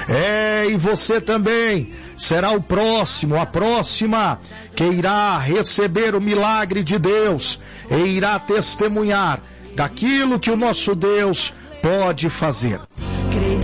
E você também será o próximo, a próxima que irá receber o milagre de Deus e irá testemunhar daquilo que o nosso Deus pode fazer.